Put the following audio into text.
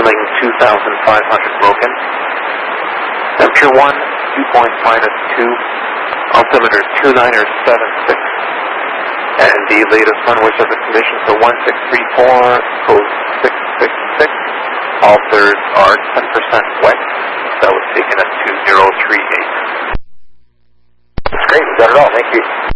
feeling 2,500 broken. Temperature 1, dew point -2, altimeter 2976. And the latest runway surface conditions are 1634, code 666. Alters are 10% wet. That was taken at 2038. Great, we got it all. Thank you.